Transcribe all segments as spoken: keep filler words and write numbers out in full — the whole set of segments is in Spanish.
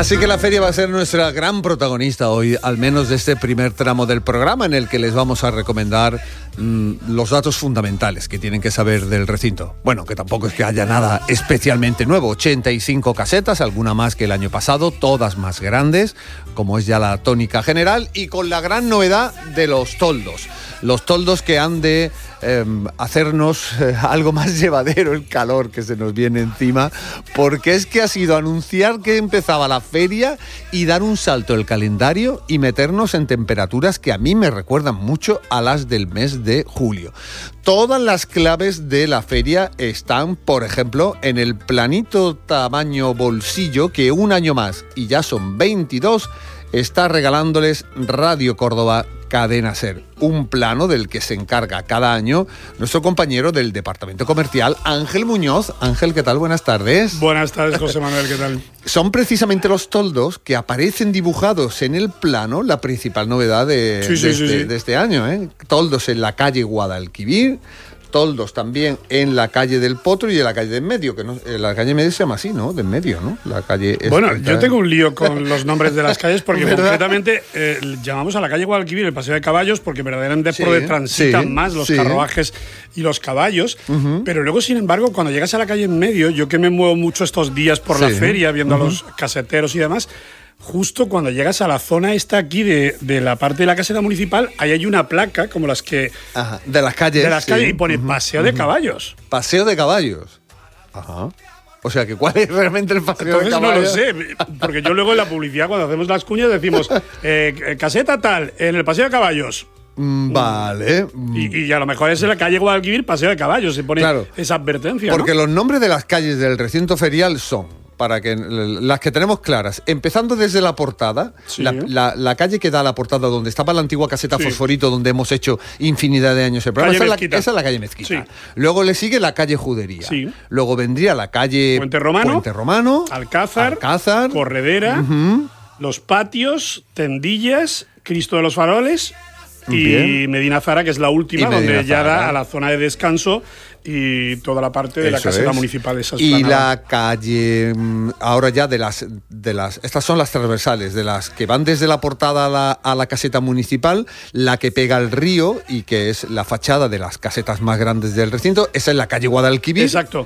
Así que la feria va a ser nuestra gran protagonista hoy, al menos de este primer tramo del programa, en el que les vamos a recomendar mmm, los datos fundamentales que tienen que saber del recinto. Bueno, que tampoco es que haya nada especialmente nuevo. ochenta y cinco casetas, alguna más que el año pasado, todas más grandes, como es ya la tónica general, y con la gran novedad de los toldos. Los toldos que han de eh, hacernos eh, algo más llevadero el calor que se nos viene encima, porque es que ha sido anunciar que empezaba la feria y dar un salto el calendario y meternos en temperaturas que a mí me recuerdan mucho a las del mes de julio. Todas las claves de la feria están, por ejemplo, en el planito tamaño bolsillo que un año más, y ya son veintidós, está regalándoles Radio Córdoba Cadena Ser, un plano del que se encarga cada año nuestro compañero del departamento comercial, Ángel Muñoz. Ángel, ¿qué tal? Buenas tardes. Buenas tardes, José Manuel, ¿qué tal? Son precisamente los toldos que aparecen dibujados en el plano la principal novedad de, sí, sí, de, sí, este, sí. de este año, ¿eh? Toldos en la calle Guadalquivir, toldos también en la calle del Potro y en la calle de en medio, que no, la calle en medio se llama así, ¿no? De en medio, ¿no? La calle es bueno, esta... yo tengo un lío con los nombres de las calles porque concretamente eh, llamamos a la calle Guadalquivir el Paseo de Caballos porque verdaderamente sí, por donde transitan sí, más los sí. carruajes y los caballos, uh-huh. pero luego, sin embargo, cuando llegas a la calle en medio, yo que me muevo mucho estos días por sí. la feria, viendo uh-huh. a los caseteros y demás, justo cuando llegas a la zona esta aquí de, de la parte de la caseta municipal, ahí hay una placa como las que... Ajá, de las calles. De las sí. calles y pone uh-huh, Paseo uh-huh. de Caballos. Paseo de Caballos. Ajá. O sea, que ¿cuál es realmente el paseo Entonces, de caballos? No lo sé, porque yo luego en la publicidad, cuando hacemos las cuñas, decimos eh, caseta tal, en el Paseo de Caballos. Mm, vale. Y, y a lo mejor es en la calle Guadalquivir, Paseo de Caballos, se pone claro, esa advertencia. Porque ¿no? los nombres de las calles del recinto ferial son... para que las que tenemos claras, empezando desde la portada, sí. la, la, la calle que da a la portada donde estaba la antigua caseta sí. Fosforito, donde hemos hecho infinidad de años el programa, esa es, la, esa es la calle Mezquita. Sí. Luego le sigue la calle Judería. Sí. Luego vendría la calle Puente Romano, Puente Romano Alcázar, Alcázar Corredera, uh-huh. Los Patios, Tendillas, Cristo de los Faroles y Bien. Medina Zara, que es la última, donde ya da a la zona de descanso y toda la parte de Eso la caseta es. municipal. Esa y la calle, ahora ya de las, de las, estas son las transversales, de las que van desde la portada a la, a la caseta municipal, la que pega al río y que es la fachada de las casetas más grandes del recinto, esa es la calle Guadalquivir. Exacto.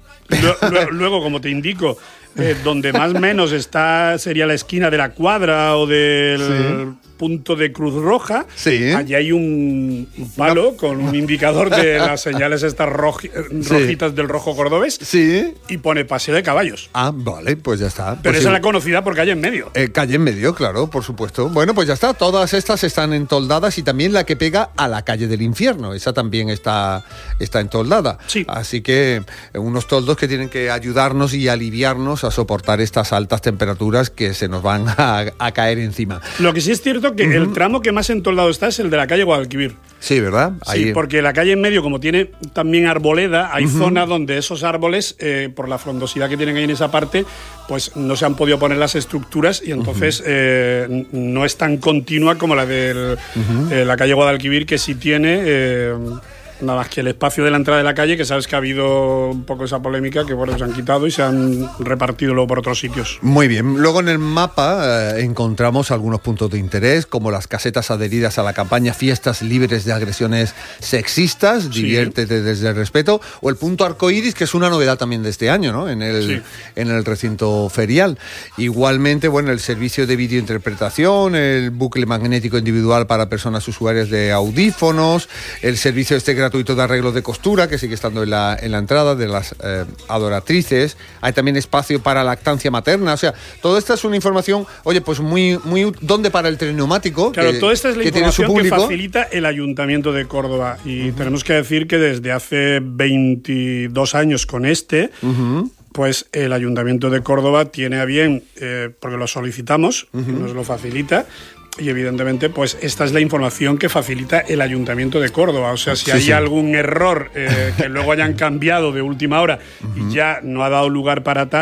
Luego, luego, como te indico, eh, donde más o menos está sería la esquina de la Cuadra o del sí. punto de Cruz Roja. Sí. Allí hay un palo no. con un indicador de las señales estas roji, rojitas sí. del rojo cordobés. Sí. Y pone Paseo de Caballos. Ah, vale, pues ya está. Pero pues esa sí. es la conocida por calle en medio. Eh, calle en medio, claro, por supuesto. Bueno, pues ya está. Todas estas están entoldadas y también la que pega a la calle del Infierno. Esa también está, está entoldada. Sí. Así que eh, unos toldos que tienen que ayudarnos y aliviarnos a soportar estas altas temperaturas que se nos van a, a caer encima. Lo que sí es cierto que uh-huh. el tramo que más entoldado está es el de la calle Guadalquivir. Sí, ¿verdad? Ahí. Sí, porque la calle en medio, como tiene también arboleda, hay uh-huh. zonas donde esos árboles, eh, por la frondosidad que tienen ahí en esa parte, pues no se han podido poner las estructuras y entonces uh-huh. eh, no es tan continua como la de uh-huh. eh, la calle Guadalquivir, que sí tiene... Eh, nada más que el espacio de la entrada de la calle, que sabes que ha habido un poco esa polémica, que bueno, se han quitado y se han repartido luego por otros sitios. Muy bien. Luego en el mapa eh, encontramos algunos puntos de interés, como las casetas adheridas a la campaña Fiestas Libres de Agresiones Sexistas, sí. Diviértete desde el respeto, o el punto arcoíris, que es una novedad también de este año, ¿no? En el, sí. en el recinto ferial. Igualmente, bueno, el servicio de videointerpretación, el bucle magnético individual para personas usuarias de audífonos, el servicio este gratuito de arreglos de costura, que sigue estando en la, en la entrada de las eh, adoratrices. Hay también espacio para lactancia materna. O sea, toda esta es una información, oye, pues muy, muy ¿dónde para el tren neumático? Claro, que, toda esta es la que información que facilita el Ayuntamiento de Córdoba. Y uh-huh. tenemos que decir que desde hace veintidós años con este, uh-huh. pues el Ayuntamiento de Córdoba tiene a bien, eh, porque lo solicitamos, uh-huh. nos lo facilita. Y evidentemente, pues esta es la información que facilita el Ayuntamiento de Córdoba. O sea, si sí, hay sí. algún error eh, que luego hayan cambiado de última hora uh-huh. y ya no ha dado lugar para tal,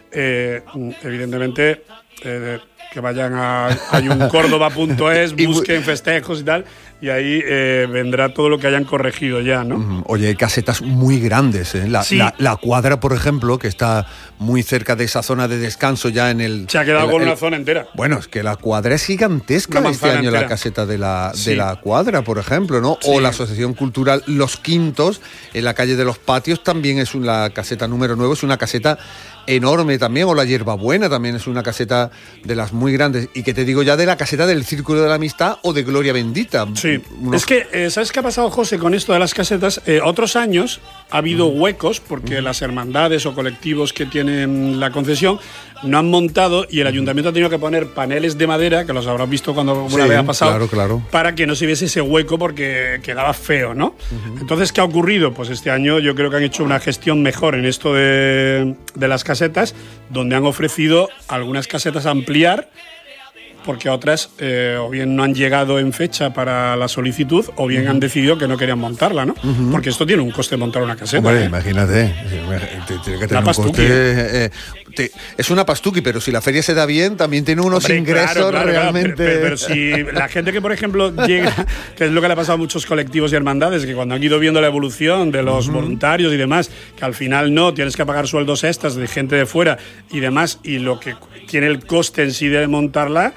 eh, evidentemente... Eh, que vayan a hay un córdoba punto es, busquen festejos y tal, y ahí eh, vendrá todo lo que hayan corregido ya, ¿no? Oye, hay casetas muy grandes, ¿eh? La, sí. la, la Cuadra, por ejemplo, que está muy cerca de esa zona de descanso ya en el... Se ha quedado el, con el, una zona entera. Bueno, es que la Cuadra es gigantesca este año, entera. La caseta de la, sí. de la Cuadra, por ejemplo, ¿no? Sí. O la Asociación Cultural Los Quintos, en la calle de los Patios, también es una caseta número nueve, es una caseta enorme también, o la Hierbabuena también es una caseta de las muy grandes, y que te digo ya de la caseta del Círculo de la Amistad o de Gloria Bendita. Sí, Unos... es que, eh, ¿sabes qué ha pasado, José, con esto de las casetas? Eh, otros años ha habido mm. huecos, porque mm. las hermandades o colectivos que tienen la concesión no han montado, y el ayuntamiento ha tenido que poner paneles de madera, que los habrás visto cuando una sí, vez ha pasado, claro, claro. para que no se viese ese hueco, porque quedaba feo, ¿no? Uh-huh. Entonces, ¿qué ha ocurrido? Pues este año yo creo que han hecho una gestión mejor en esto de, de las casetas, donde han ofrecido algunas casetas a ampliar, porque otras eh, o bien no han llegado en fecha para la solicitud, o bien uh-huh. han decidido que no querían montarla, ¿no? Uh-huh. Porque esto tiene un coste montar una caseta. Hombre, ¿eh? imagínate, tiene que tener un coste... Eh, te, es una pastuqui, pero si la feria se da bien, también tiene unos Hombre, ingresos claro, claro, realmente... Claro, pero, pero, pero si la gente que, por ejemplo, llega, que es lo que le ha pasado a muchos colectivos y hermandades, que cuando han ido viendo la evolución de los uh-huh. voluntarios y demás, que al final no, tienes que pagar sueldos extras de gente de fuera y demás, y lo que tiene el coste en sí de montarla...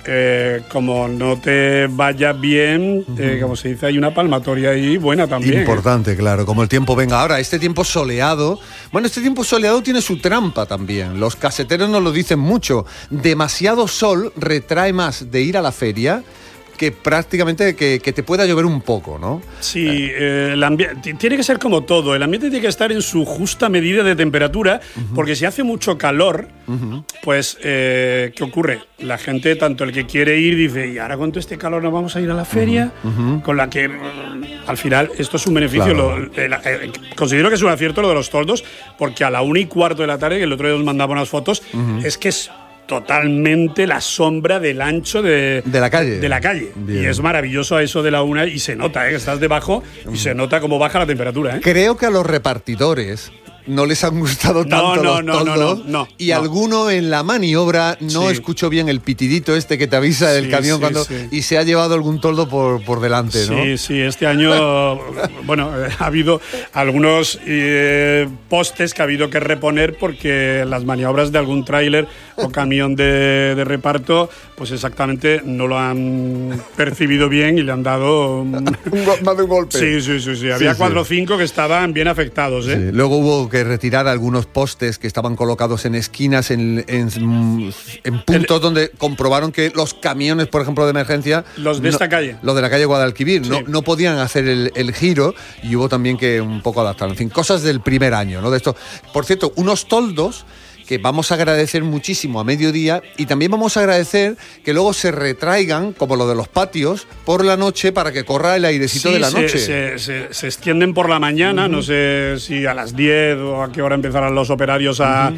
Eh, como no te vaya bien, eh, como se dice, hay una palmatoria ahí buena también. Importante, ¿eh? Claro, como el tiempo venga. Ahora, este tiempo soleado, bueno, este tiempo soleado tiene su trampa también. Los caseteros nos lo dicen mucho. Demasiado sol retrae más de ir a la feria que prácticamente que, que te pueda llover un poco, ¿no? Sí, eh, el ambiente tiene que ser como todo. El ambiente tiene que estar en su justa medida de temperatura, uh-huh. porque si hace mucho calor, uh-huh. pues, eh, ¿qué ocurre? La gente, tanto el que quiere ir, dice, ¿y ahora con todo este calor nos vamos a ir a la feria? Uh-huh. Con la que, al final, esto es un beneficio. Claro. Lo, eh, eh, considero que es un acierto lo de los toldos, porque a la una y cuarto de la tarde, que el otro día os mandaba unas fotos, uh-huh. es que es totalmente la sombra del ancho de, de la calle. De la calle. Bien. Y es maravilloso a eso de la una, y se nota, ¿eh? Estás debajo y se nota cómo baja la temperatura, ¿eh? Creo que a los repartidores no les han gustado tanto no, los no, toldos, no, no, no, y no. alguno en la maniobra no sí. escuchó bien el pitidito este que te avisa del sí, camión sí, cuando sí. y se ha llevado algún toldo por, por delante, ¿no? Sí, sí, este año bueno, ha habido algunos eh, postes que ha habido que reponer porque las maniobras de algún tráiler o camión de, de reparto pues exactamente no lo han percibido bien y le han dado un, más de un golpe. Sí, sí, sí, sí. Había sí, cuatro o sí. cinco que estaban bien afectados, ¿eh? Sí. Luego hubo que retirar algunos postes que estaban colocados en esquinas, en, en, en puntos el, donde comprobaron que los camiones, por ejemplo, de emergencia... Los de no, esta calle. Los de la calle Guadalquivir, sí. no, no podían hacer el, el giro, y hubo también que un poco adaptar. En fin, cosas del primer año, ¿no? De esto. Por cierto, unos toldos que vamos a agradecer muchísimo a mediodía, y también vamos a agradecer que luego se retraigan, como lo de los patios, por la noche para que corra el airecito sí, de la se, noche. Se, se, se extienden por la mañana, uh-huh. no sé si a las diez o a qué hora empezarán los operarios a... Uh-huh.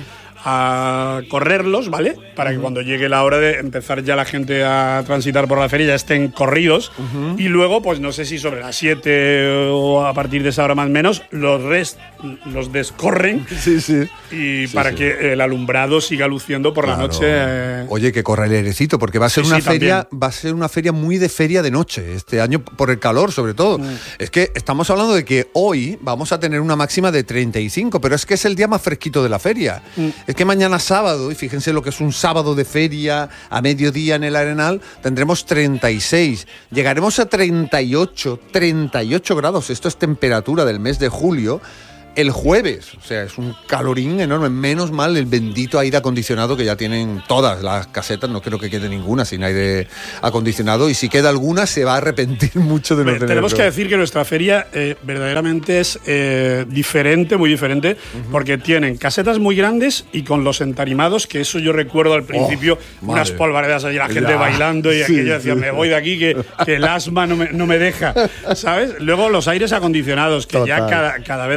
a correrlos, ¿vale? Para uh-huh. que cuando llegue la hora de empezar ya la gente a transitar por la feria ya estén corridos, uh-huh. y luego, pues no sé si sobre las siete o a partir de esa hora más o menos, los rest, los descorren sí, sí. y sí, para sí. que el alumbrado siga luciendo por claro. la noche. Eh... Oye, que corra el airecito, porque va a ser sí, una sí, feria, también. va a ser una feria muy de feria de noche, este año por el calor sobre todo. Uh-huh. Es que estamos hablando de que hoy vamos a tener una máxima de treinta y cinco, pero es que es el día más fresquito de la feria. Uh-huh. Es que mañana sábado, y fíjense lo que es un sábado de feria a mediodía en el Arenal, tendremos treinta y seis. Llegaremos a treinta y ocho, treinta y ocho grados. Esto es temperatura del mes de julio. El jueves, o sea, es un calorín enorme. Menos mal el bendito aire acondicionado que ya tienen todas las casetas. No creo que quede ninguna sin aire acondicionado, y si queda alguna se va a arrepentir mucho de no tenerlo. Tenemos que decir que nuestra feria eh, verdaderamente es eh, diferente, muy diferente, uh-huh. porque tienen casetas muy grandes y con los entarimados, que eso yo recuerdo al principio, oh, unas polvaredas allí, la gente ya. bailando, y sí, aquello decía, sí. me voy de aquí, que, que el asma no me, no me deja, ¿sabes? Luego los aires acondicionados, que Total. ya cada, cada vez más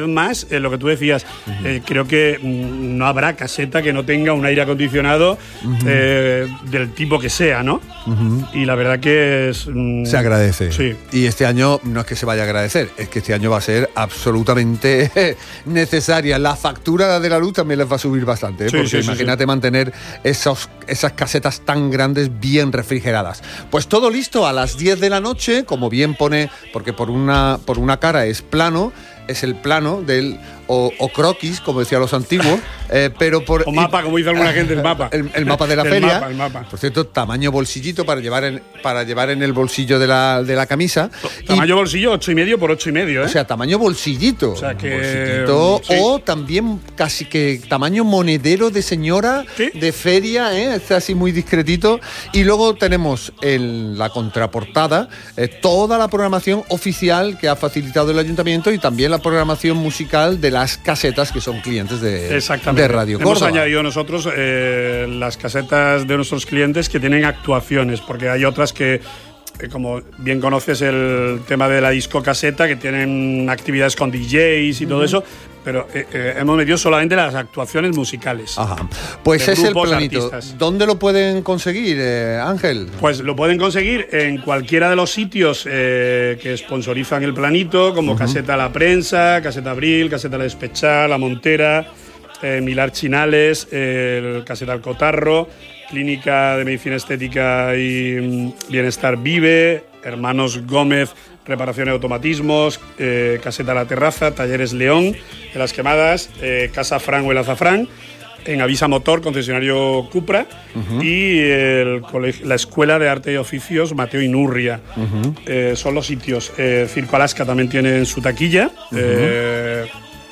Entonces, eh, lo que tú decías, uh-huh. eh, creo que mm, no habrá caseta que no tenga un aire acondicionado uh-huh. eh, del tipo que sea, ¿no? Uh-huh. Y la verdad que es... Mm, se agradece. Sí. Y este año no es que se vaya a agradecer, es que este año va a ser absolutamente necesaria. La factura de la luz también les va a subir bastante, ¿eh? Sí, porque sí, imagínate sí, sí. mantener esos, esas casetas tan grandes bien refrigeradas. Pues todo listo a las diez de la noche, como bien pone, porque por una, por una cara es plano, es el plano del o, o croquis, como decían los antiguos, eh, pero por o mapa, como dice alguna gente, el mapa. El, el mapa de la el feria. Mapa, el mapa. Por cierto, tamaño bolsillito para llevar en, para llevar en el bolsillo de la, de la camisa. Tamaño y, bolsillo ocho y medio por ocho y medio, ¿eh? O sea, tamaño bolsillito. O sea que bolsillito, sí. O también casi que tamaño monedero de señora, ¿sí? De feria, ¿eh? Está así muy discretito. Y luego tenemos en la contraportada eh, toda la programación oficial que ha facilitado el ayuntamiento y también la programación musical de las casetas que son clientes de, de Radio Córdoba. Hemos añadido nosotros eh, las casetas de nuestros clientes que tienen actuaciones, porque hay otras que, eh, como bien conoces el tema de la disco caseta, que tienen actividades con D Js y uh-huh. todo eso, pero eh, eh, hemos metido solamente las actuaciones musicales. Ajá. Pues es el planito. Artistas. ¿Dónde lo pueden conseguir, eh, Ángel? Pues lo pueden conseguir en cualquiera de los sitios eh, que sponsorizan el planito, como uh-huh. Caseta La Prensa, Caseta Abril, Caseta La Despechá, La Montera, eh, Milar Chinales, eh, el Caseta El Cotarro, Clínica de Medicina Estética y mm, Bienestar Vive, Hermanos Gómez, Reparación y Automatismos, eh, Caseta La Terraza, Talleres León, en Las Quemadas, eh, Casa Fran o El Azafrán, en Avisa Motor, concesionario Cupra, uh-huh. y el colegio, la Escuela de Arte y Oficios Mateo Inurria. Uh-huh. Eh, son los sitios. Eh, Circo Alaska también tiene en su taquilla. Uh-huh. Eh,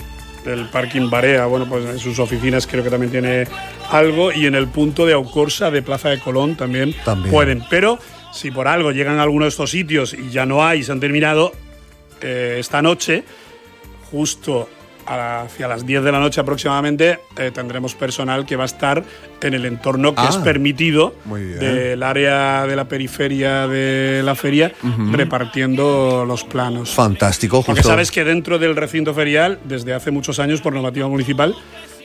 el Parking Barea, bueno, pues en sus oficinas creo que también tiene algo. Y en el punto de Aucorsa de Plaza de Colón también, también. pueden. Pero si por algo llegan a alguno de estos sitios y ya no hay, se han terminado, eh, esta noche, justo hacia las diez de la noche aproximadamente, eh, tendremos personal que va a estar en el entorno que ah, es permitido del área de la periferia de la feria, uh-huh. repartiendo los planos. Fantástico, justo. Porque sabes que dentro del recinto ferial, desde hace muchos años, por normativa municipal,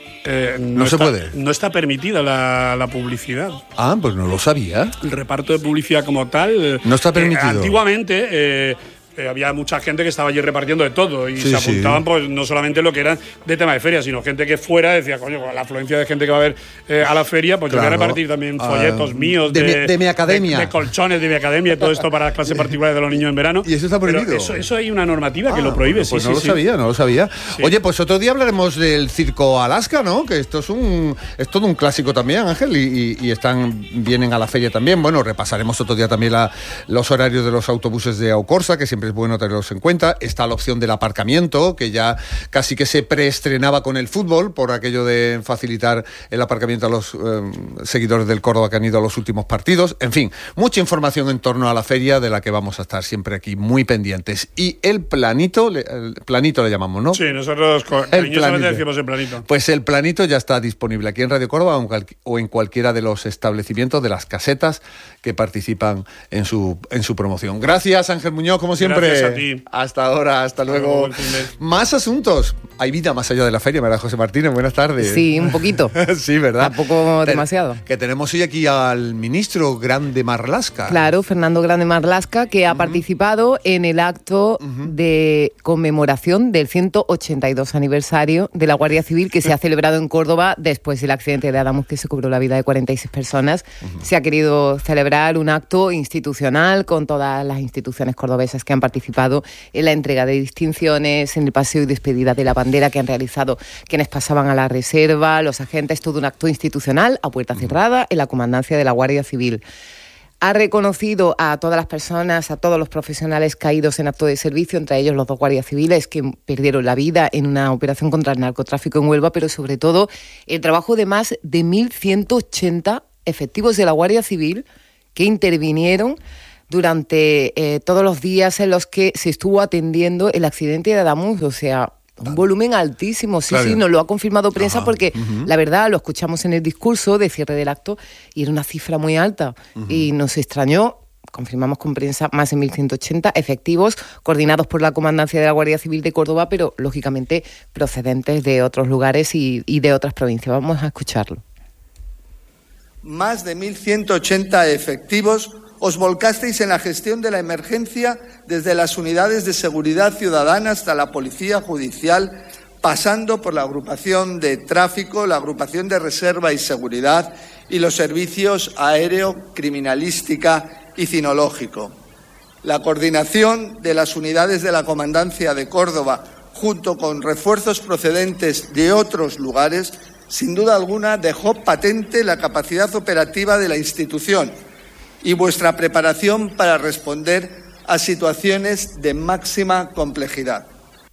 Eh, no, no está, se puede. No está permitida la, la publicidad. Ah, pues no lo sabía. El reparto de publicidad como tal. No está permitido. Eh, antiguamente. Eh, Eh, había mucha gente que estaba allí repartiendo de todo y sí, se apuntaban, sí. pues no solamente lo que eran de tema de feria, sino gente que fuera decía, coño, con la afluencia de gente que va a ver eh, a la feria, pues claro. yo voy a repartir también folletos uh, míos de, de, mi, de mi academia, de, de colchones de mi academia y todo esto para las clases particulares de los niños en verano. Y eso está prohibido. Pero eso, eso hay una normativa ah, que lo prohíbe. Bueno, pues sí, no sí, lo sí. sabía, no lo sabía. Sí. Oye, pues otro día hablaremos del Circo Alaska, ¿no? Que esto es un es todo un clásico también, Ángel, y, y, y están vienen a la feria también. Bueno, repasaremos otro día también la, los horarios de los autobuses de Aucorsa, que siempre es bueno tenerlos en cuenta. Está la opción del aparcamiento, que ya casi que se preestrenaba con el fútbol, por aquello de facilitar el aparcamiento a los eh, seguidores del Córdoba que han ido a los últimos partidos. En fin, mucha información en torno a la feria, de la que vamos a estar siempre aquí muy pendientes. Y el planito, el planito le llamamos, ¿no? Sí, nosotros cariñosamente decimos el planito. Pues el planito ya está disponible aquí en Radio Córdoba o en cualquiera de los establecimientos, de las casetas que participan en su, en su promoción. Gracias, Ángel Muñoz, como siempre. Gracias a ti. Hasta ahora, hasta luego. Más asuntos. Hay vida más allá de la feria, ¿verdad, José Martínez? Buenas tardes. Sí, un poquito. Sí, ¿verdad? Tampoco demasiado. Que tenemos hoy aquí al ministro Grande Marlaska. Claro, Fernando Grande Marlaska, que ha uh-huh. participado en el acto uh-huh. de conmemoración del ciento ochenta y dos aniversario de la Guardia Civil, que se ha celebrado en Córdoba después del accidente de Adamus, que se cobró la vida de cuarenta y seis personas. Uh-huh. Se ha querido celebrar un acto institucional con todas las instituciones cordobesas que han participado en la entrega de distinciones, en el paseo y despedida de la bandera que han realizado quienes pasaban a la reserva, los agentes, todo un acto institucional a puerta cerrada en la comandancia de la Guardia Civil. Ha reconocido a todas las personas, a todos los profesionales caídos en acto de servicio, entre ellos los dos guardias civiles que perdieron la vida en una operación contra el narcotráfico en Huelva, pero sobre todo el trabajo de más de mil ciento ochenta efectivos de la Guardia Civil que intervinieron durante eh, todos los días en los que se estuvo atendiendo el accidente de Adamus, o sea, un volumen altísimo, sí, claro. sí, nos lo ha confirmado prensa. Ajá. Porque uh-huh. la verdad lo escuchamos en el discurso de cierre del acto y era una cifra muy alta uh-huh. y nos extrañó confirmamos con prensa, más de mil ciento ochenta efectivos coordinados por la Comandancia de la Guardia Civil de Córdoba, pero lógicamente procedentes de otros lugares y, y de otras provincias. Vamos a escucharlo. Más de mil ciento ochenta efectivos os volcasteis en la gestión de la emergencia desde las unidades de seguridad ciudadana hasta la Policía Judicial, pasando por la agrupación de tráfico, la agrupación de reserva y seguridad y los servicios aéreo, criminalística y cinológico. La coordinación de las unidades de la Comandancia de Córdoba, junto con refuerzos procedentes de otros lugares, sin duda alguna dejó patente la capacidad operativa de la institución y vuestra preparación para responder a situaciones de máxima complejidad.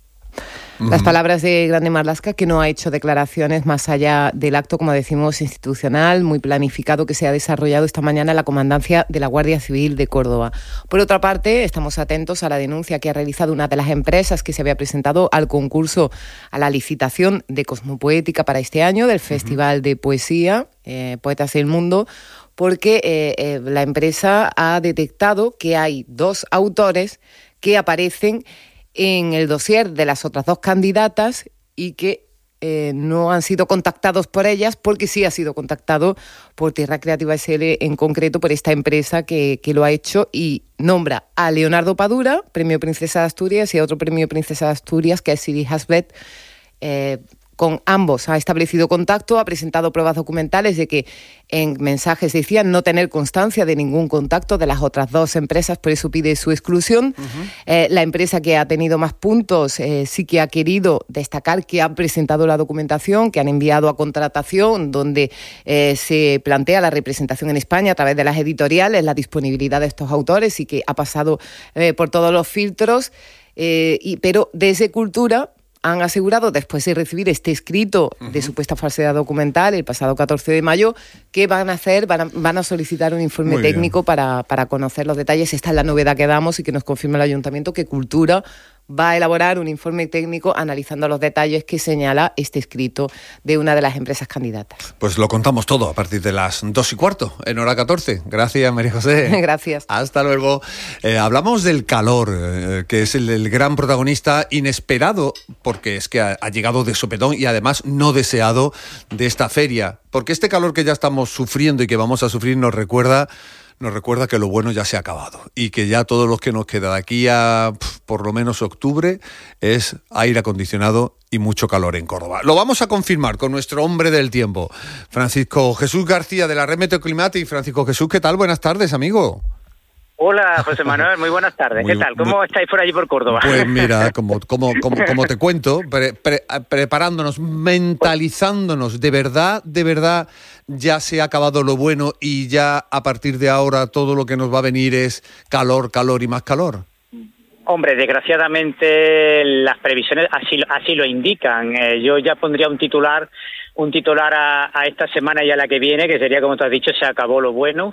Las palabras de Grande Marlaska, que no ha hecho declaraciones más allá del acto, como decimos, institucional, muy planificado, que se ha desarrollado esta mañana en la Comandancia de la Guardia Civil de Córdoba. Por otra parte, estamos atentos a la denuncia que ha realizado una de las empresas que se había presentado al concurso, a la licitación de Cosmopoética para este año, del Festival de Poesía, eh, Poetas del Mundo, porque eh, eh, la empresa ha detectado que hay dos autores que aparecen en el dossier de las otras dos candidatas y que eh, no han sido contactados por ellas, porque sí ha sido contactado por Tierra Creativa S L, en concreto por esta empresa que, que lo ha hecho, y nombra a Leonardo Padura, Premio Princesa de Asturias, y a otro Premio Princesa de Asturias, que es Siri Hasbet. Eh, Con ambos ha establecido contacto, ha presentado pruebas documentales de que en mensajes decían no tener constancia de ningún contacto de las otras dos empresas, por eso pide su exclusión. Uh-huh. Eh, la empresa que ha tenido más puntos eh, sí que ha querido destacar que han presentado la documentación, que han enviado a contratación, donde eh, se plantea la representación en España a través de las editoriales, la disponibilidad de estos autores, y que ha pasado eh, por todos los filtros. Eh, y, pero desde Cultura han asegurado, después de recibir este escrito uh-huh. de supuesta falsedad documental el pasado catorce de mayo, que van a hacer, van a, van a solicitar un informe Muy técnico para, para conocer los detalles. Esta es la novedad que damos y que nos confirma el Ayuntamiento, que Cultura va a elaborar un informe técnico analizando los detalles que señala este escrito de una de las empresas candidatas. Pues lo contamos todo a partir de las dos y cuarto, en hora catorce. Gracias, María José. Gracias. Hasta luego. Eh, hablamos del calor, eh, que es el, el gran protagonista inesperado, porque es que ha, ha llegado de sopetón y además no deseado de esta feria. Porque este calor que ya estamos sufriendo y que vamos a sufrir nos recuerda... nos recuerda que lo bueno ya se ha acabado y que ya todo lo que nos queda de aquí a pf, por lo menos octubre es aire acondicionado y mucho calor en Córdoba. Lo vamos a confirmar con nuestro hombre del tiempo, Francisco Jesús García, de la Red Meteoclimática. Francisco Jesús, ¿qué tal? Buenas tardes, amigo. Hola, José Manuel, muy buenas tardes. Muy, ¿Qué tal? ¿Cómo muy, estáis por allí por Córdoba? Pues mira, como, como, como, como te cuento, pre, pre, preparándonos, mentalizándonos, de verdad, de verdad, ya se ha acabado lo bueno y ya a partir de ahora todo lo que nos va a venir es calor, calor y más calor. Hombre, desgraciadamente las previsiones así, así lo indican. Eh, yo ya pondría un titular, un titular a, a esta semana y a la que viene, que sería, como tú has dicho, se acabó lo bueno.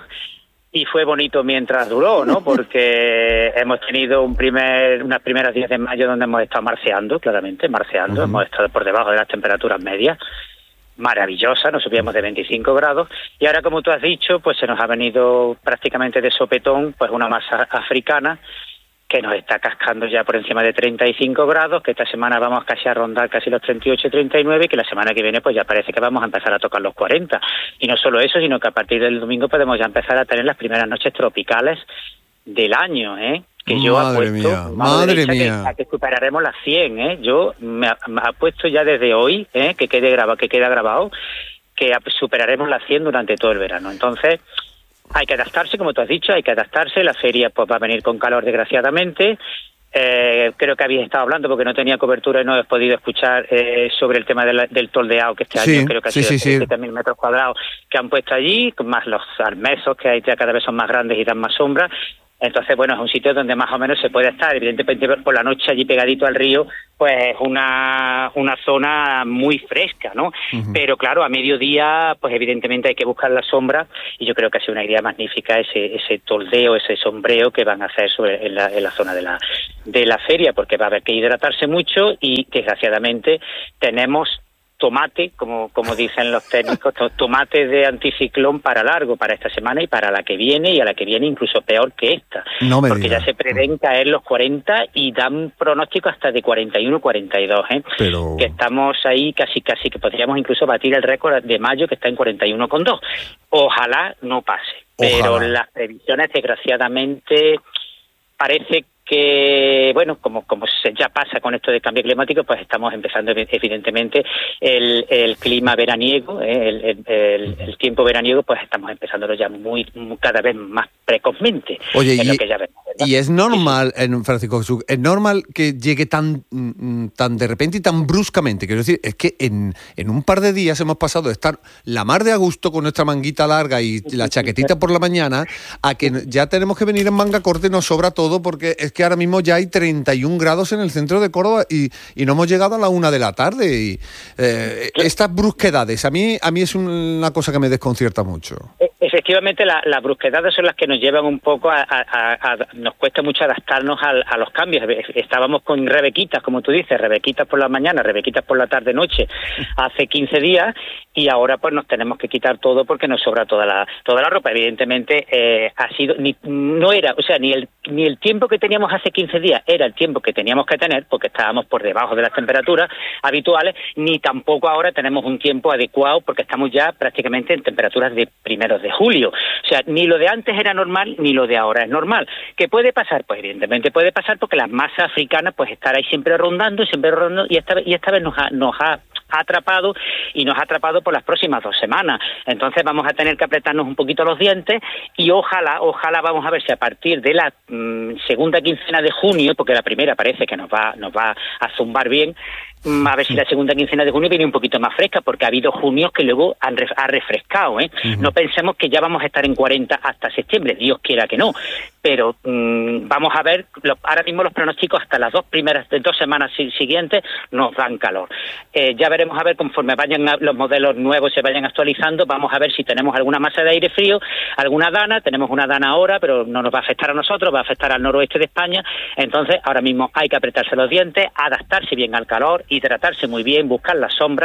Y fue bonito mientras duró, ¿no? Porque hemos tenido un primer, unas primeras días de mayo donde hemos estado marceando, claramente, marceando. Uh-huh. Hemos estado por debajo de las temperaturas medias. Maravillosa, nos subíamos de veinticinco grados. Y ahora, como tú has dicho, pues se nos ha venido prácticamente de sopetón, pues una masa africana que nos está cascando ya por encima de treinta y cinco grados, que esta semana vamos casi a rondar casi los treinta y ocho, treinta y nueve, y que la semana que viene pues ya parece que vamos a empezar a tocar los cuarenta. Y no solo eso, sino que a partir del domingo podemos ya empezar a tener las primeras noches tropicales del año, ¿eh? Que yo madre apuesto, mía, madre mía. Que, a que superaremos las cien, ¿eh? Yo me, me apuesto ya desde hoy, ¿eh? Que quede grabado, que queda grabado, que superaremos las cien durante todo el verano. Entonces, hay que adaptarse, como tú has dicho, hay que adaptarse. La feria pues va a venir con calor, desgraciadamente. Eh, creo que habéis estado hablando porque no tenía cobertura y no he podido escuchar eh, sobre el tema de la, del toldeado, que este sí, año creo que ha sí, sido sí, siete mil metros cuadrados que han puesto allí, más los armesos que hay ya cada vez son más grandes y dan más sombra. Entonces, bueno, es un sitio donde más o menos se puede estar. Evidentemente, por la noche allí pegadito al río, pues es una, una zona muy fresca, ¿no? Uh-huh. Pero claro, a mediodía, pues evidentemente hay que buscar la sombra, y yo creo que ha sido una idea magnífica ese ese toldeo, ese sombreo que van a hacer sobre en la, en la zona de la de la feria, porque va a haber que hidratarse mucho y, desgraciadamente, tenemos tomate, como, como dicen los técnicos, tomate de anticiclón para largo, para esta semana y para la que viene, y a la que viene incluso peor que esta. No me porque diga. Ya se prevén caer los cuarenta y dan pronóstico hasta de cuarenta y uno, cuarenta y dos, ¿eh? Pero... que estamos ahí casi, casi que podríamos incluso batir el récord de mayo, que está en cuarenta y uno coma dos. Ojalá no pase, pero Ojalá. las previsiones, desgraciadamente, parece que, bueno, como como se ya pasa con esto del cambio climático, pues estamos empezando evidentemente el, el clima veraniego, ¿eh? el, el, el, el tiempo veraniego, pues estamos empezándolo ya muy, muy cada vez más precozmente. Oye, es y, lo que ya vemos, ¿verdad? y es normal, en Francisco Jesús, es normal que llegue tan, tan de repente y tan bruscamente. Quiero decir, es que en, en un par de días hemos pasado de estar la mar de a gusto con nuestra manguita larga y la chaquetita por la mañana a que ya tenemos que venir en manga corta y nos sobra todo, porque es que ahora mismo ya hay treinta y un grados en el centro de Córdoba y, y no hemos llegado a la una de la tarde. Y, eh, estas brusquedades, a mí, a mí es una cosa que me desconcierta mucho. Efectivamente, la, las brusquedades son las que nos llevan un poco a... a, a, a nos cuesta mucho adaptarnos a, a los cambios. Estábamos con rebequitas, como tú dices, rebequitas por la mañana, rebequitas por la tarde-noche, hace quince días, y ahora pues nos tenemos que quitar todo porque nos sobra toda la toda la ropa. Evidentemente, eh, ha sido ni no era, o sea, ni el ni el tiempo que teníamos hace quince días era el tiempo que teníamos que tener, porque estábamos por debajo de las temperaturas habituales, ni tampoco ahora tenemos un tiempo adecuado, porque estamos ya prácticamente en temperaturas de primeros de julio. O sea, ni lo de antes era normal, ni lo de ahora es normal. ¿Qué puede pasar? Pues evidentemente puede pasar porque las masas africanas pues están ahí siempre rondando, siempre rondando, y esta, y esta vez nos ha, nos ha atrapado, y nos ha atrapado por las próximas dos semanas. Entonces vamos a tener que apretarnos un poquito los dientes, y ojalá, ojalá vamos a ver si a partir de la mmm, segunda quincena de junio, porque la primera parece que nos va, nos va a zumbar bien, a ver si la segunda quincena de junio viene un poquito más fresca, porque ha habido junios que luego han ref- ha refrescado, ¿eh? Uh-huh. No pensemos que ya vamos a estar en cuarenta hasta septiembre, Dios quiera que no, pero mmm, vamos a ver, lo, ahora mismo los pronósticos hasta las dos primeras, de dos semanas si- siguientes nos dan calor. Eh, ya veremos a ver conforme vayan a, los modelos nuevos se vayan actualizando, vamos a ver si tenemos alguna masa de aire frío, alguna dana, tenemos una dana ahora, pero no nos va a afectar a nosotros, va a afectar al noroeste de España. Entonces ahora mismo hay que apretarse los dientes, adaptarse bien al calor, hidratarse muy bien, buscar la sombra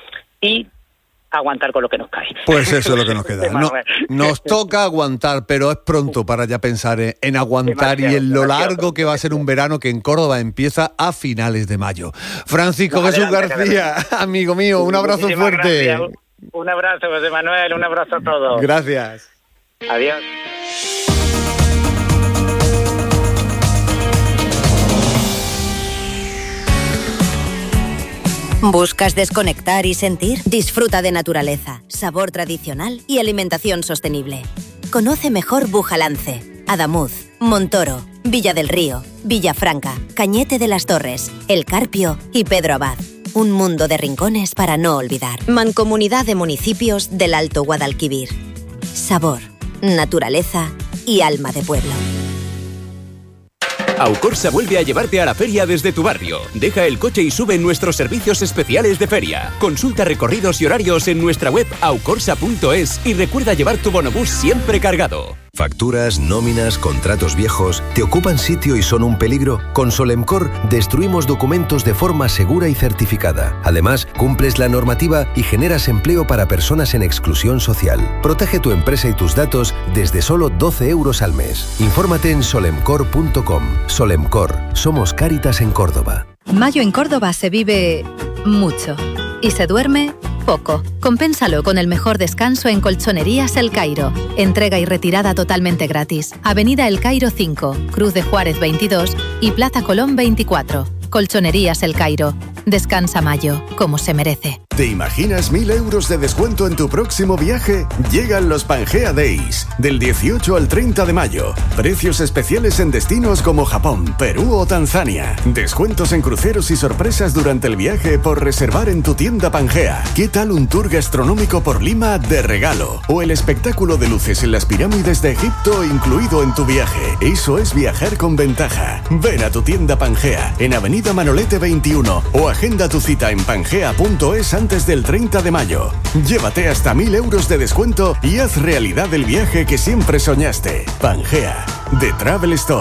y aguantar con lo que nos cae. Pues eso es lo que nos queda. No, nos toca aguantar, pero es pronto para ya pensar en, en aguantar demasiado, y en lo demasiado. largo que va a ser un verano que en Córdoba empieza a finales de mayo. Francisco no, Jesús adelante, García, adelante. Amigo mío, un abrazo Muchísimas fuerte. Gracias. Un abrazo, José Manuel, un abrazo a todos. Gracias. Adiós. ¿Buscas desconectar y sentir? Disfruta de naturaleza, sabor tradicional y alimentación sostenible. Conoce mejor Bujalance, Adamuz, Montoro, Villa del Río, Villafranca, Cañete de las Torres, El Carpio y Pedro Abad. Un mundo de rincones para no olvidar. Mancomunidad de Municipios del Alto Guadalquivir. Sabor, naturaleza y alma de pueblo. Aucorsa vuelve a llevarte a la feria desde tu barrio. Deja el coche y sube en nuestros servicios especiales de feria. Consulta recorridos y horarios en nuestra web aucorsa punto es y recuerda llevar tu bonobús siempre cargado. Facturas, nóminas, contratos viejos, ¿te ocupan sitio y son un peligro? Con Solemcor destruimos documentos de forma segura y certificada. Además, cumples la normativa y generas empleo para personas en exclusión social. Protege tu empresa y tus datos desde solo doce euros al mes. Infórmate en solemcor punto com. Solemcor, somos Cáritas en Córdoba. Mayo en Córdoba se vive mucho y se duerme poco. Compénsalo con el mejor descanso en Colchonerías El Cairo. Entrega y retirada totalmente gratis. Avenida El Cairo cinco, Cruz de Juárez veintidós y Plaza Colón veinticuatro. Colchonerías El Cairo. Descansa mayo, como se merece. ¿Te imaginas mil euros de descuento en tu próximo viaje? Llegan los Pangea Days, del dieciocho al treinta de mayo. Precios especiales en destinos como Japón, Perú o Tanzania. Descuentos en cruceros y sorpresas durante el viaje por reservar en tu tienda Pangea. ¿Qué tal un tour gastronómico por Lima de regalo? O el espectáculo de luces en las pirámides de Egipto incluido en tu viaje. Eso es viajar con ventaja. Ven a tu tienda Pangea, en Avenida Manolete veintiuno, o agenda tu cita en pangea punto es antes del treinta de mayo. Llévate hasta mil euros de descuento y haz realidad el viaje que siempre soñaste. Pangea, The Travel Store.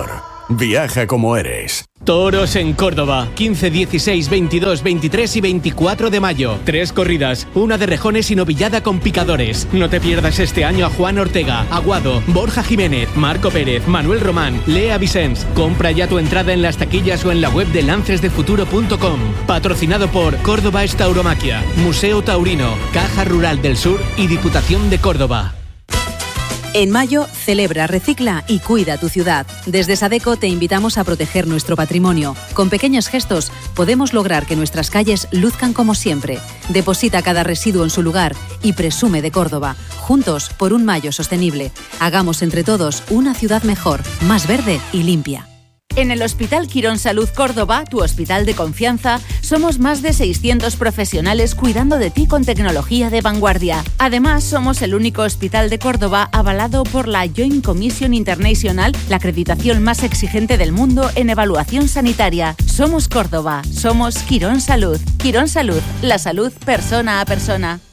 Viaja como eres. Toros en Córdoba, quince, dieciséis, veintidós, veintitrés y veinticuatro de mayo. Tres corridas, una de rejones y novillada con picadores. No te pierdas este año a Juan Ortega, Aguado, Borja Jiménez, Marco Pérez, Manuel Román, Lea Vicens. Compra ya tu entrada en las taquillas o en la web de lances de futuro punto com. Patrocinado por Córdoba es Tauromaquia, Museo Taurino, Caja Rural del Sur y Diputación de Córdoba. En mayo, celebra, recicla y cuida tu ciudad. Desde Sadeco te invitamos a proteger nuestro patrimonio. Con pequeños gestos podemos lograr que nuestras calles luzcan como siempre. Deposita cada residuo en su lugar y presume de Córdoba. Juntos por un mayo sostenible. Hagamos entre todos una ciudad mejor, más verde y limpia. En el Hospital Quirón Salud Córdoba, tu hospital de confianza, somos más de seiscientos profesionales cuidando de ti con tecnología de vanguardia. Además, somos el único hospital de Córdoba avalado por la Joint Commission International, la acreditación más exigente del mundo en evaluación sanitaria. Somos Córdoba, somos Quirón Salud. Quirón Salud, la salud persona a persona.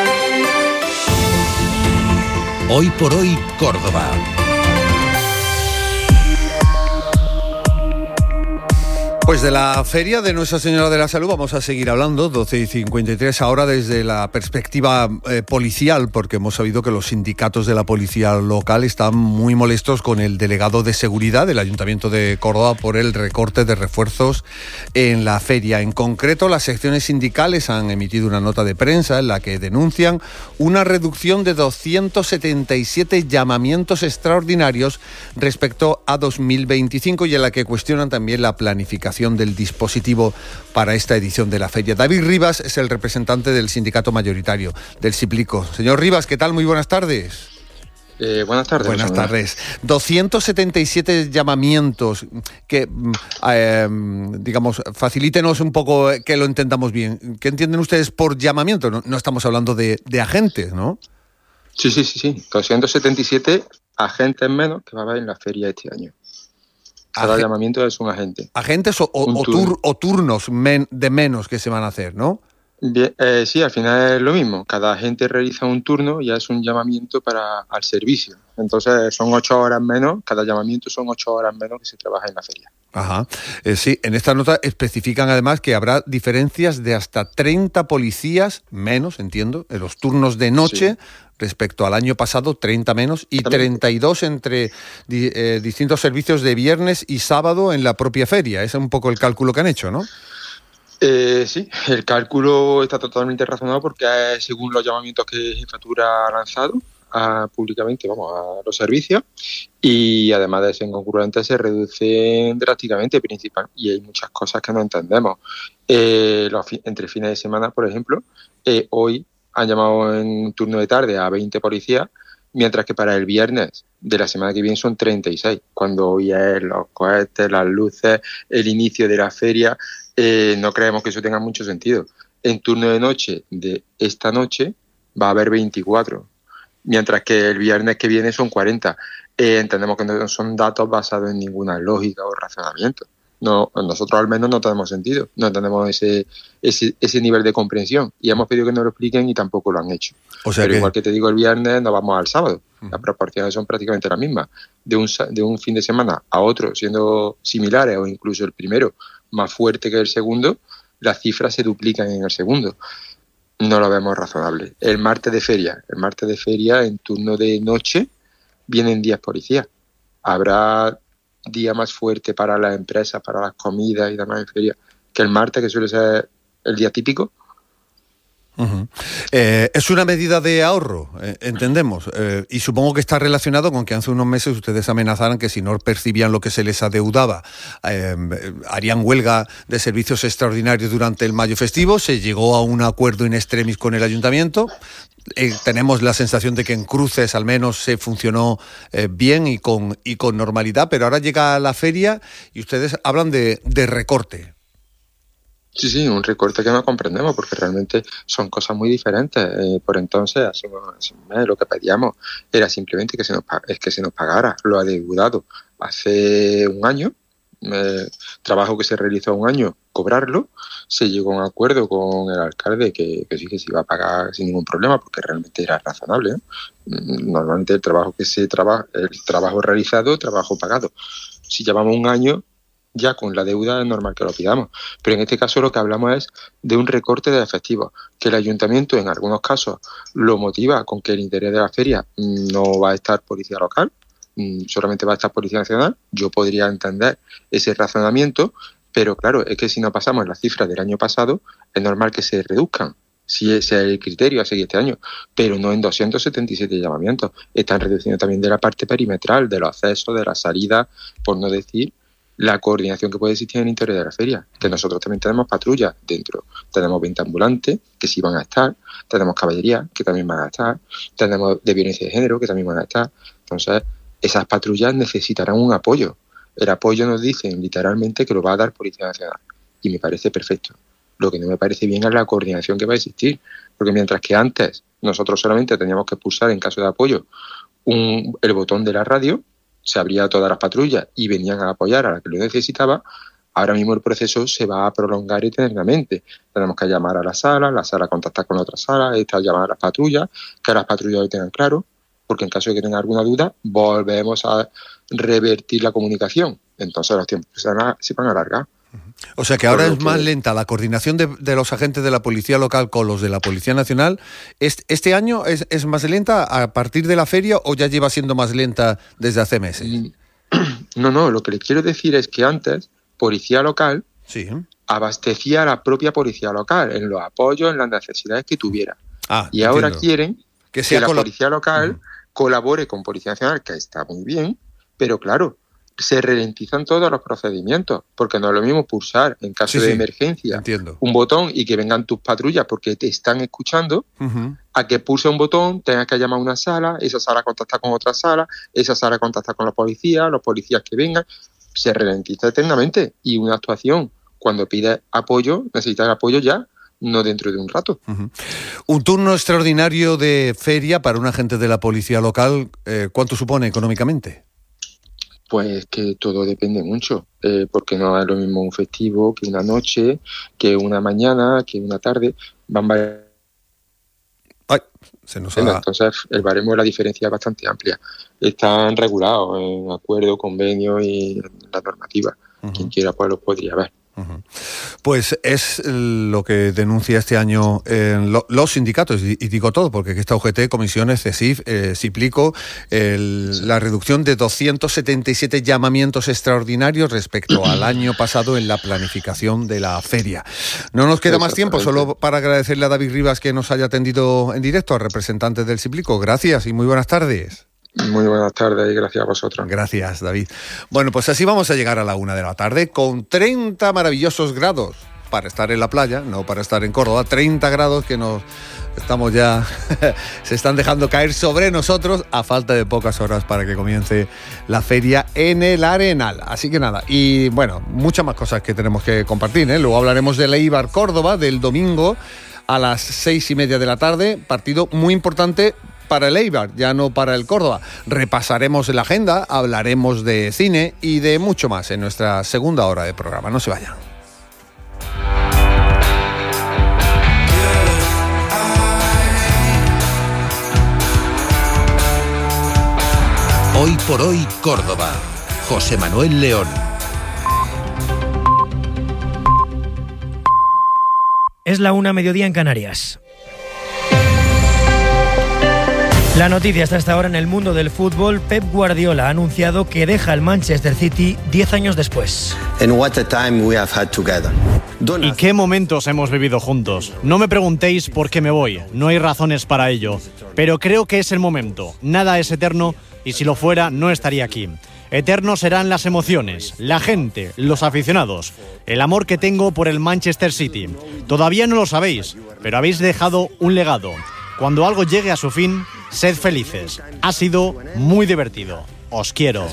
Hoy por hoy, Córdoba. Pues de la Feria de Nuestra Señora de la Salud vamos a seguir hablando, doce y cincuenta y tres, ahora desde la perspectiva eh, policial, porque hemos sabido que los sindicatos de la policía local están muy molestos con el delegado de seguridad del Ayuntamiento de Córdoba por el recorte de refuerzos en la feria. En concreto, las secciones sindicales han emitido una nota de prensa en la que denuncian una reducción de doscientos setenta y siete llamamientos extraordinarios respecto a dos mil veinticinco y en la que cuestionan también la planificación del dispositivo para esta edición de la feria. David Rivas es el representante del sindicato mayoritario del Ciplico. Señor Rivas, ¿qué tal? Muy buenas tardes. Eh, buenas tardes. Buenas tardes. doscientos setenta y siete llamamientos que, eh, digamos, facilítenos un poco que lo entendamos bien. ¿Qué entienden ustedes por llamamiento? No, no estamos hablando de, de agentes, ¿no? Sí, sí, sí, sí. doscientos setenta y siete agentes menos que va a haber en la feria este año. Cada Agen- llamamiento es un agente. ¿Agentes o, o, o, tur- o turnos men- de menos que se van a hacer, no? Bien, eh, sí, al final es lo mismo. Cada agente realiza un turno y es un llamamiento para al servicio. Entonces son ocho horas menos, cada llamamiento son ocho horas menos que se trabaja en la feria. Ajá. Eh, sí, en esta nota especifican además que habrá diferencias de hasta treinta policías menos, entiendo, en los turnos de noche. Sí. Respecto al año pasado, treinta menos, y treinta y dos entre di, eh, distintos servicios de viernes y sábado en la propia feria. Ese es un poco el cálculo que han hecho, ¿no? Eh, sí, el cálculo está totalmente razonado porque es según los llamamientos que Jefatura ha lanzado a, públicamente, vamos, a los servicios, y además de ser incongruentes se reducen drásticamente principal, y hay muchas cosas que no entendemos. Eh, los, entre fines de semana, por ejemplo, eh, hoy han llamado en un turno de tarde a veinte policías, mientras que para el viernes de la semana que viene son treinta y seis. Cuando hoy es los cohetes, las luces, el inicio de la feria, eh, no creemos que eso tenga mucho sentido. En turno de noche de esta noche va a haber veinticuatro, mientras que el viernes que viene son cuarenta. Eh, entendemos que no son datos basados en ninguna lógica o razonamiento. No, nosotros al menos no tenemos sentido, no tenemos ese, ese ese nivel de comprensión y hemos pedido que nos lo expliquen y tampoco lo han hecho. O sea, pero que... igual que te digo, el viernes nos vamos al sábado. Uh-huh. Las proporciones son prácticamente las mismas. De un, de un fin de semana a otro, siendo similares o incluso el primero más fuerte que el segundo, las cifras se duplican en el segundo. No lo vemos razonable. El martes de feria, el martes de feria en turno de noche vienen diez policías. Habrá día más fuerte para las empresas, para las comidas y demás en feria, que el martes, que suele ser el día típico. Uh-huh. Eh, es una medida de ahorro, eh, entendemos, eh, y supongo que está relacionado con que hace unos meses ustedes amenazaron que si no percibían lo que se les adeudaba, eh, harían huelga de servicios extraordinarios durante el mayo festivo. Se llegó a un acuerdo in extremis con el ayuntamiento. Eh, tenemos la sensación de que en cruces al menos se funcionó eh, bien y con, y con normalidad, pero ahora llega la feria y ustedes hablan de, de recorte. Sí, sí, un recorte que no comprendemos porque realmente son cosas muy diferentes. Eh, por entonces, hace un, hace un mes lo que pedíamos era simplemente que se nos, es que se nos pagara lo adeudado hace un año, eh, trabajo que se realizó un año, cobrarlo. Se llegó a un acuerdo con el alcalde que, que sí que se iba a pagar sin ningún problema porque realmente era razonable, ¿no? Normalmente el trabajo que se trabaja, el trabajo realizado, trabajo pagado. Si llevamos un año ya con la deuda, es normal que lo pidamos. Pero en este caso lo que hablamos es de un recorte de efectivos, que el ayuntamiento en algunos casos lo motiva con que el interés de la feria no va a estar policía local, solamente va a estar Policía Nacional. Yo podría entender ese razonamiento, pero claro, es que si no pasamos las cifras del año pasado, es normal que se reduzcan, si ese es el criterio a seguir este año, pero no en doscientos setenta y siete llamamientos. Están reduciendo también de la parte perimetral, de los accesos, de la salida, por no decir la coordinación que puede existir en el interior de la feria, que nosotros también tenemos patrullas dentro, tenemos veinte ambulantes que sí van a estar, tenemos caballería que también van a estar, tenemos de violencia de género que también van a estar. Entonces, esas patrullas necesitarán un apoyo. El apoyo nos dicen literalmente que lo va a dar Policía Nacional y me parece perfecto. Lo que no me parece bien es la coordinación que va a existir, porque mientras que antes nosotros solamente teníamos que pulsar en caso de apoyo un, el botón de la radio, se abría todas las patrullas y venían a apoyar a la que lo necesitaba, ahora mismo el proceso se va a prolongar eternamente. Tenemos que llamar a la sala, la sala contactar con la otra sala, esta llamar a las patrullas, que las patrullas lo tengan claro, porque en caso de que tengan alguna duda, volvemos a revertir la comunicación. Entonces los tiempos se van a, se van a alargar. O sea que ahora es más lenta la coordinación de, de los agentes de la Policía Local con los de la Policía Nacional. ¿Este, este año es, es más lenta a partir de la feria o ya lleva siendo más lenta desde hace meses? No, no, lo que les quiero decir es que antes Policía Local sí. abastecía a la propia Policía Local en los apoyos, en las necesidades que tuviera. Ah, y ahora quieren que, sea que la colo- Policía Local uh-huh. colabore con Policía Nacional, que está muy bien, pero claro, se ralentizan todos los procedimientos, porque no es lo mismo pulsar en caso sí, de sí, emergencia entiendo. un botón y que vengan tus patrullas porque te están escuchando, uh-huh. a que pulse un botón, tengas que llamar a una sala, esa sala contacta con otra sala, esa sala contacta con los policías, los policías que vengan, se ralentiza eternamente. Y una actuación, cuando pide apoyo, necesita el apoyo ya, no dentro de un rato. Uh-huh. Un turno extraordinario de feria para un agente de la Policía Local, eh, ¿cuánto supone económicamente? Pues que todo depende mucho, eh, porque no es lo mismo un festivo que una noche, que una mañana, que una tarde. Van variando. Ay, se nos ha... Entonces, el baremo de la diferencia es bastante amplia. Están regulados en acuerdo, convenio y en la normativa. Uh-huh. Quien quiera, pues lo podría ver. Uh-huh. Pues es lo que denuncia este año eh, lo, los sindicatos, y, y digo todo, porque aquí está U G T, comisiones, CESIF, eh, Ciplico, el, sí. la reducción de doscientos setenta y siete llamamientos extraordinarios respecto al año pasado en la planificación de la feria. No nos queda más tiempo, solo para agradecerle a David Rivas que nos haya atendido en directo, al representante del Ciplico. Gracias y muy buenas tardes. Muy buenas tardes y gracias a vosotros. Gracias, David. Bueno, pues así vamos a llegar a la una de la tarde con treinta maravillosos grados para estar en la playa, no para estar en Córdoba. treinta grados que nos estamos ya, se están dejando caer sobre nosotros a falta de pocas horas para que comience la feria en el Arenal. Así que nada, y bueno, muchas más cosas que tenemos que compartir, ¿eh? Luego hablaremos del Eibar Córdoba del domingo a las seis y media de la tarde, partido muy importante para el Eibar, ya no para el Córdoba. Repasaremos la agenda, hablaremos de cine y de mucho más en nuestra segunda hora de programa. No se vayan. Hoy por hoy, Córdoba. José Manuel León. Es la una, mediodía en Canarias. La noticia está hasta ahora en el mundo del fútbol. Pep Guardiola ha anunciado que deja el Manchester City diez años después. And what a time we have had together. ¿Y qué momentos hemos vivido juntos? No me preguntéis por qué me voy, no hay razones para ello. Pero creo que es el momento. Nada es eterno y si lo fuera no estaría aquí. Eternos serán las emociones, la gente, los aficionados, el amor que tengo por el Manchester City. Todavía no lo sabéis, pero habéis dejado un legado. Cuando algo llegue a su fin, sed felices. Ha sido muy divertido. Os quiero.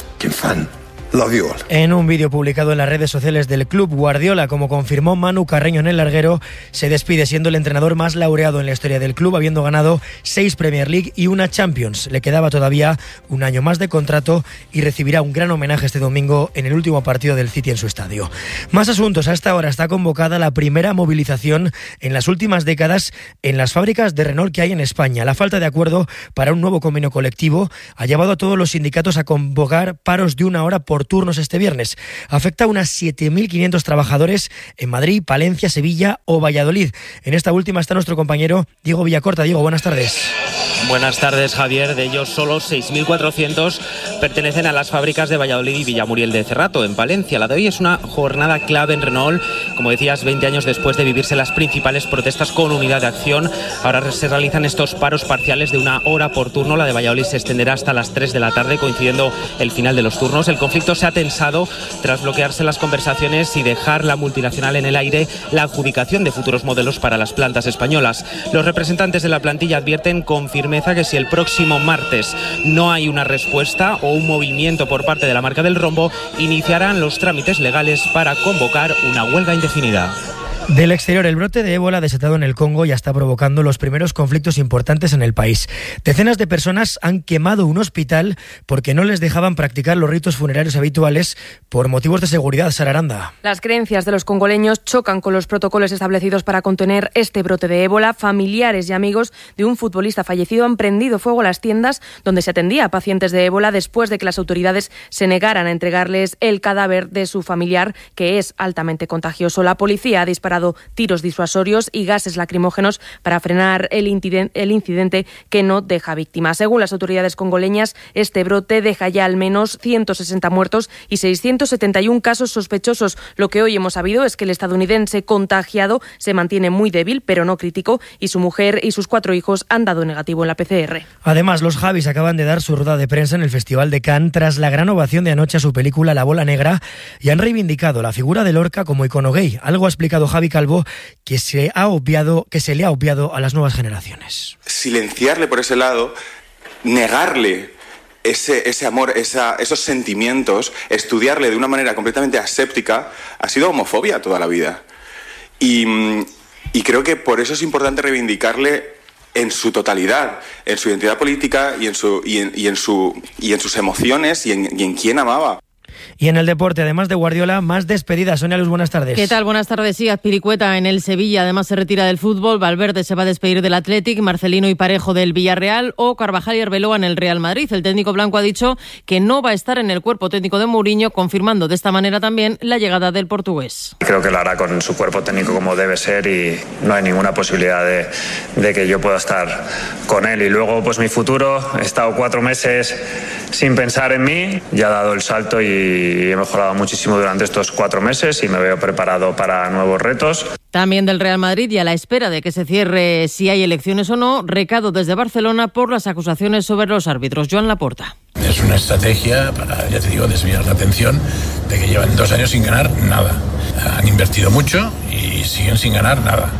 En un vídeo publicado en las redes sociales del club, Guardiola, como confirmó Manu Carreño en el larguero, se despide siendo el entrenador más laureado en la historia del club, habiendo ganado seis Premier League y una Champions. Le quedaba todavía un año más de contrato y recibirá un gran homenaje este domingo en el último partido del City en su estadio. Más asuntos. A esta hora está convocada la primera movilización en las últimas décadas en las fábricas de Renault que hay en España. La falta de acuerdo para un nuevo convenio colectivo ha llevado a todos los sindicatos a convocar paros de una hora por por turnos este viernes. Afecta a unas siete mil quinientos trabajadores en Madrid, Palencia, Sevilla o Valladolid. En esta última está nuestro compañero Diego Villacorta. Diego, buenas tardes. Buenas tardes, Javier. De ellos, solo seis mil cuatrocientos pertenecen a las fábricas de Valladolid y Villamuriel de Cerrato, en Palencia. La de hoy es una jornada clave en Renault. Como decías, veinte años después de vivirse las principales protestas con unidad de acción, ahora se realizan estos paros parciales de una hora por turno. La de Valladolid se extenderá hasta las tres de la tarde, coincidiendo el final de los turnos. El conflicto se ha tensado tras bloquearse las conversaciones y dejar la multinacional en el aire la adjudicación de futuros modelos para las plantas españolas. Los representantes de la plantilla advierten con firmeza que si el próximo martes no hay una respuesta o un movimiento por parte de la marca del rombo, iniciarán los trámites legales para convocar una huelga indefinida. Del exterior, el brote de ébola desatado en el Congo ya está provocando los primeros conflictos importantes en el país. Decenas de personas han quemado un hospital porque no les dejaban practicar los ritos funerarios habituales por motivos de seguridad. Sara Aranda. Las creencias de los congoleños chocan con los protocolos establecidos para contener este brote de ébola. Familiares y amigos de un futbolista fallecido han prendido fuego a las tiendas donde se atendía a pacientes de ébola después de que las autoridades se negaran a entregarles el cadáver de su familiar, que es altamente contagioso. La policía ha disparado tiros disuasorios y gases lacrimógenos para frenar el incidente, el incidente que no deja víctimas. Según las autoridades congoleñas, este brote deja ya al menos ciento sesenta muertos y seiscientos setenta y uno casos sospechosos. Lo que hoy hemos sabido es que el estadounidense contagiado se mantiene muy débil, pero no crítico, y su mujer y sus cuatro hijos han dado negativo en la P C R. Además, los Javis acaban de dar su rueda de prensa en el Festival de Cannes tras la gran ovación de anoche a su película La Bola Negra y han reivindicado la figura de Lorca como icono gay. Algo ha explicado Javi Calvo que se ha obviado, que se le ha obviado a las nuevas generaciones. Silenciarle por ese lado, negarle ese, ese amor, esa, esos sentimientos, estudiarle de una manera completamente aséptica, ha sido homofobia toda la vida. Y, y creo que por eso es importante reivindicarle en su totalidad, en su identidad política y en, su, y en, y en, su, y en sus emociones y en, y en quién amaba. Y en el deporte, además de Guardiola, más despedidas. Sonia Luz, buenas tardes. ¿Qué tal? Buenas tardes. Sí, Azpilicueta en el Sevilla, además se retira del fútbol. Valverde se va a despedir del Athletic, Marcelino y Parejo del Villarreal o Carvajal y Arbeloa en el Real Madrid. El técnico blanco ha dicho que no va a estar en el cuerpo técnico de Mourinho, confirmando de esta manera también la llegada del portugués. Creo que lo hará con su cuerpo técnico como debe ser y no hay ninguna posibilidad de, de que yo pueda estar con él. Y luego, pues mi futuro, he estado cuatro meses sin pensar en mí, ya he dado el salto y he mejorado muchísimo durante estos cuatro meses y me veo preparado para nuevos retos. También del Real Madrid y a la espera de que se cierre si hay elecciones o no, recado desde Barcelona por las acusaciones sobre los árbitros. Joan Laporta. Es una estrategia para, ya te digo, desviar la atención de que llevan dos años sin ganar nada. Han invertido mucho y siguen sin ganar nada.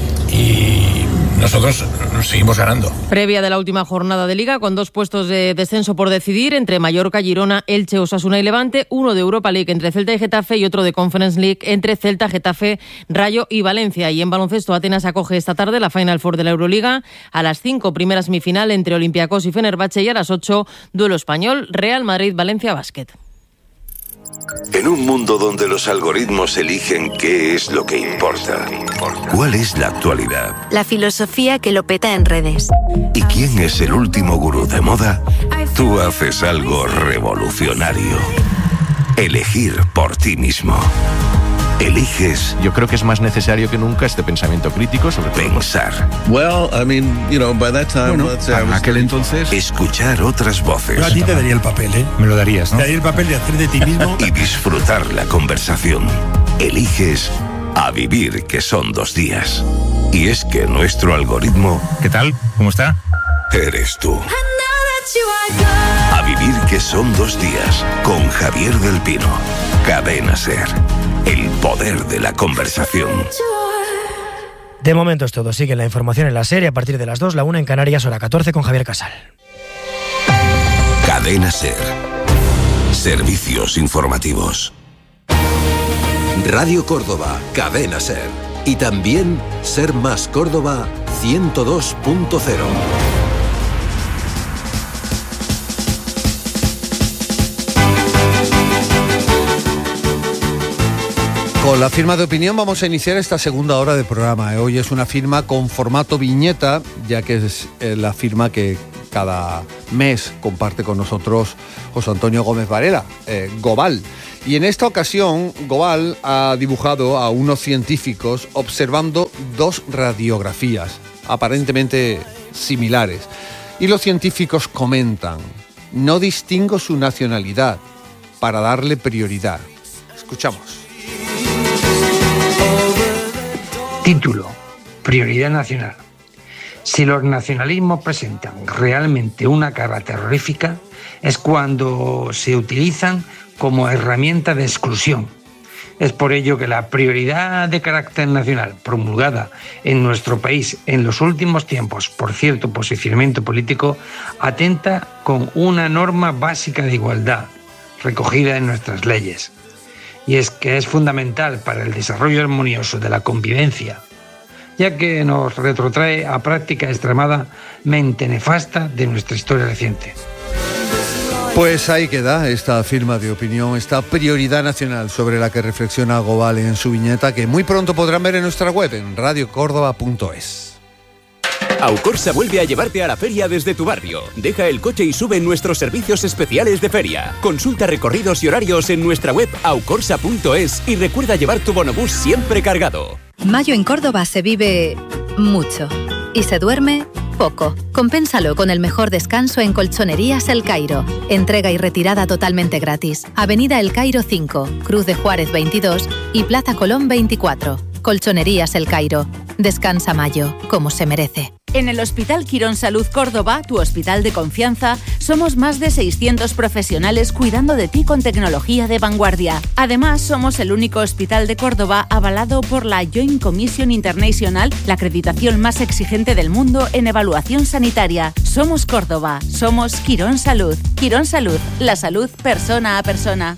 Y nosotros seguimos ganando. Previa de la última jornada de Liga, con dos puestos de descenso por decidir, entre Mallorca, Girona, Elche, Osasuna y Levante, uno de Europa League entre Celta y Getafe y otro de Conference League entre Celta, Getafe, Rayo y Valencia. Y en baloncesto, Atenas acoge esta tarde la Final Four de la Euroliga. A las cinco, primera semifinal entre Olympiacos y Fenerbahce, y a las ocho, duelo español, Real Madrid-Valencia Basket. En un mundo donde los algoritmos eligen qué es lo que importa, ¿cuál es la actualidad? La filosofía que lo peta en redes. ¿Y quién es el último gurú de moda? Tú haces algo revolucionario. Elegir por ti mismo. Eliges. Yo creo que es más necesario que nunca este pensamiento crítico sobre pensar. Well, I mean, you know, by that time, bueno, let's say, en aquel entonces, escuchar otras voces. Yo a ti te daría el papel, ¿eh? Me lo darías, ¿no? Te daría el papel de hacer de ti mismo y disfrutar la conversación. Eliges a vivir, que son dos días. Y es que nuestro algoritmo... ¿Qué tal? ¿Cómo está? Eres tú. A vivir, que son dos días, con Javier del Pino. Cadena SER. El poder de la conversación. De momento es todo. Sigue la información en la serie a partir de las dos, la una en Canarias, hora catorce, con Javier Casal. Cadena SER. Servicios informativos. Radio Córdoba, Cadena SER. Y también Ser Más Córdoba ciento dos punto cero. Con la firma de opinión vamos a iniciar esta segunda hora de programa. Hoy es una firma con formato viñeta, ya que es la firma que cada mes comparte con nosotros José Antonio Gómez Varela, eh, Gobal. Y en esta ocasión, Gobal ha dibujado a unos científicos observando dos radiografías aparentemente similares. Y los científicos comentan: no distingo su nacionalidad para darle prioridad. Escuchamos. Título: Prioridad nacional. Si los nacionalismos presentan realmente una cara terrorífica, es cuando se utilizan como herramienta de exclusión. Es por ello que la prioridad de carácter nacional promulgada en nuestro país en los últimos tiempos por cierto posicionamiento político atenta con una norma básica de igualdad recogida en nuestras leyes. Y es que es fundamental para el desarrollo armonioso de la convivencia, ya que nos retrotrae a práctica extremadamente nefasta de nuestra historia reciente. Pues ahí queda esta firma de opinión, esta prioridad nacional sobre la que reflexiona Gobal en su viñeta, que muy pronto podrán ver en nuestra web, en radio córdoba punto es. Aucorsa vuelve a llevarte a la feria desde tu barrio. Deja el coche y sube en nuestros servicios especiales de feria. Consulta recorridos y horarios en nuestra web aucorsa punto es y recuerda llevar tu bonobús siempre cargado. Mayo en Córdoba se vive mucho y se duerme poco. Compénsalo con el mejor descanso en Colchonerías El Cairo. Entrega y retirada totalmente gratis. Avenida El Cairo cinco, Cruz de Juárez veintidós y Plaza Colón veinticuatro. Colchonerías El Cairo. Descansa Mayo, como se merece. En el Hospital Quirón Salud Córdoba, tu hospital de confianza, somos más de seiscientos profesionales cuidando de ti con tecnología de vanguardia. Además, somos el único hospital de Córdoba avalado por la Joint Commission International, la acreditación más exigente del mundo en evaluación sanitaria. Somos Córdoba, somos Quirón Salud. Quirón Salud, la salud persona a persona.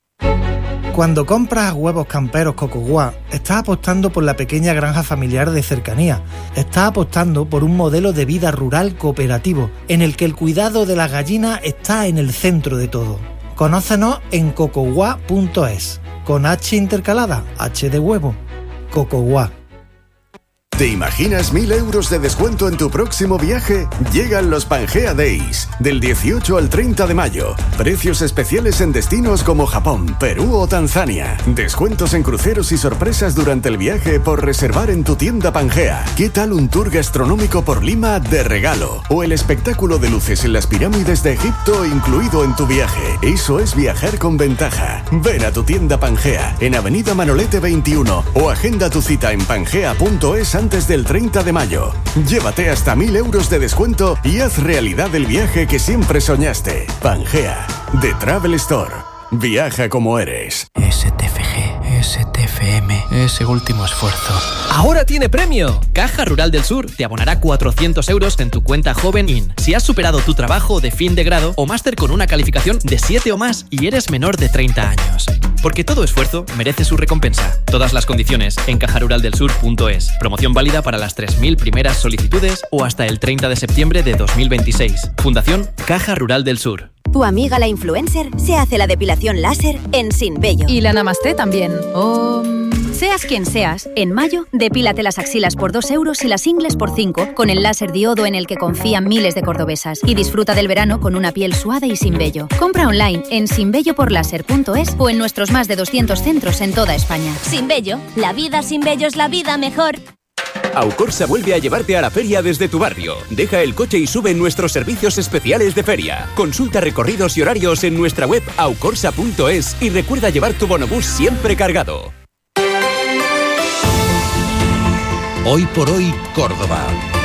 Cuando compras huevos camperos Cocoguá, estás apostando por la pequeña granja familiar de cercanía. Estás apostando por un modelo de vida rural cooperativo, en el que el cuidado de las gallinas está en el centro de todo. Conócenos en cocoguá punto es, con H intercalada, H de huevo. Cocoguá. ¿Te imaginas mil euros de descuento en tu próximo viaje? Llegan los Pangea Days, del dieciocho al treinta de mayo. Precios especiales en destinos como Japón, Perú o Tanzania. Descuentos en cruceros y sorpresas durante el viaje por reservar en tu tienda Pangea. ¿Qué tal un tour gastronómico por Lima de regalo? O el espectáculo de luces en las pirámides de Egipto incluido en tu viaje. Eso es viajar con ventaja. Ven a tu tienda Pangea, en Avenida Manolete veintiuno, o agenda tu cita en pangea punto es antes del treinta de mayo. Llévate hasta mil euros de descuento y haz realidad el viaje que siempre soñaste. Pangea, The Travel Store. Viaja como eres. S T F G, S T F M, ese último esfuerzo. ¡Ahora tiene premio! Caja Rural del Sur te abonará cuatrocientos euros en tu cuenta Joven In si has superado tu trabajo de fin de grado o máster con una calificación de siete o más y eres menor de treinta años. Porque todo esfuerzo merece su recompensa. Todas las condiciones en caja rural del sur punto es. Promoción válida para las tres mil primeras solicitudes o hasta el treinta de septiembre de dos mil veintiséis. Fundación Caja Rural del Sur. Tu amiga la influencer se hace la depilación láser en Sin Vello. Y la Namaste también. Oh... Seas quien seas, en mayo, depílate las axilas por dos euros y las ingles por cinco con el láser diodo en el que confían miles de cordobesas. Y disfruta del verano con una piel suave y sin vello. Compra online en sin vello por láser punto es o en nuestros más de doscientos centros en toda España. Sin Vello, la vida sin vello es la vida mejor. Aucorsa vuelve a llevarte a la feria desde tu barrio. Deja el coche y sube en nuestros servicios especiales de feria. Consulta recorridos y horarios en nuestra web aucorsa punto es y recuerda llevar tu bonobús siempre cargado. Hoy por hoy, Córdoba.